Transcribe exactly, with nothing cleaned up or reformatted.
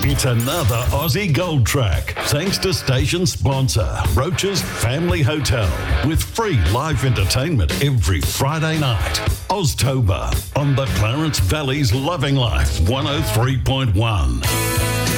It's another Aussie Gold Track, thanks to station sponsor, Roach's Family Hotel, with free live entertainment every Friday night. Oztober on the Clarence Valley's Loving Life one oh three point one.